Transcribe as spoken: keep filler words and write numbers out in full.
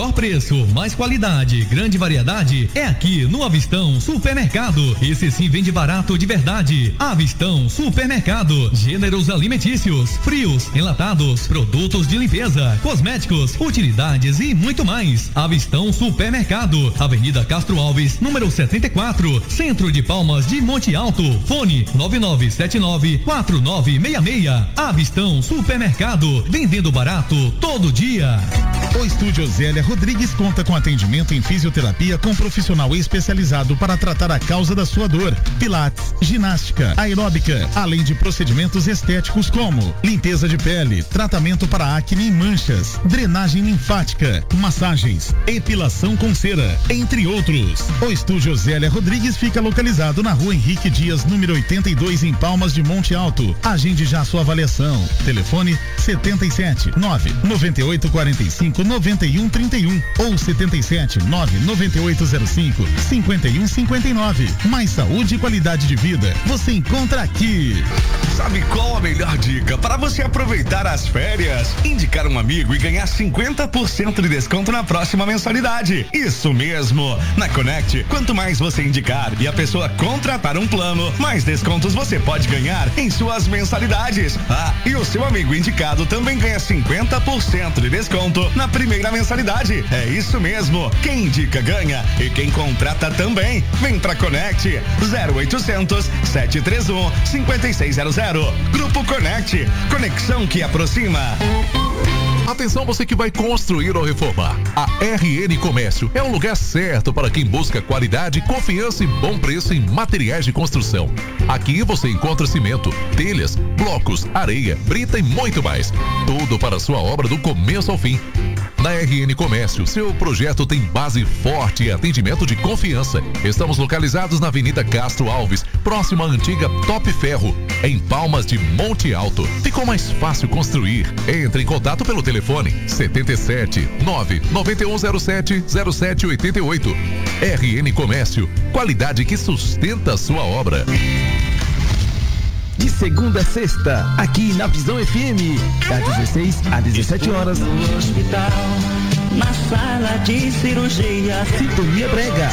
Melhor preço, mais qualidade, grande variedade é aqui no Avistão Supermercado. Esse sim vende barato de verdade. Avistão Supermercado. Gêneros alimentícios, frios, enlatados, produtos de limpeza, cosméticos, utilidades e muito mais. Avistão Supermercado. Avenida Castro Alves, número setenta e quatro, Centro de Palmas de Monte Alto. Fone nove nove sete nove quatro nove seis seis. Avistão Supermercado. Vendendo barato todo dia. O Estúdio Zélia Rodrigues conta com atendimento em fisioterapia com profissional especializado para tratar a causa da sua dor, pilates, ginástica, aeróbica, além de procedimentos estéticos como limpeza de pele, tratamento para acne e manchas, drenagem linfática, massagens, epilação com cera, entre outros. O Estúdio Zélia Rodrigues fica localizado na Rua Henrique Dias, número oitenta e dois, em Palmas de Monte Alto. Agende já sua avaliação. Telefone setenta e sete, nove noventa e oito quarenta e cinco noventa e um trinta e um ou setenta e sete, nove noventa e oito zero cinco cinquenta e um cinquenta e nove. Mais saúde e qualidade de vida você encontra aqui. Sabe qual a melhor dica para você aproveitar as férias? Indicar um amigo e ganhar cinquenta por cento de desconto na próxima mensalidade. Isso mesmo. Na Connect, quanto mais você indicar e a pessoa contratar um plano, mais descontos você pode ganhar em suas mensalidades. Ah, e o seu amigo indicado também ganha cinquenta por cento de desconto na primeira mensalidade. É isso mesmo. Quem indica ganha e quem contrata também. Vem pra Connect. zero oitocentos, sete três um, cinco seis zero zero. Grupo Connect. Conexão que aproxima. Atenção, você que vai construir ou reformar. A R N Comércio é o lugar certo para quem busca qualidade, confiança e bom preço em materiais de construção. Aqui você encontra cimento, telhas, blocos, areia, brita e muito mais. Tudo para a sua obra do começo ao fim. Na R N Comércio, seu projeto tem base forte e atendimento de confiança. Estamos localizados na Avenida Castro Alves, próximo à antiga Top Ferro, em Palmas de Monte Alto. Ficou mais fácil construir. Entre em contato pelo telefone setenta e sete, nove nove um zero sete zero sete oito oito. R N Comércio, qualidade que sustenta a sua obra. De segunda a sexta, aqui na Visão F M, das dezesseis às dezessete horas. No hospital, na sala de cirurgia. Sintonia Brega,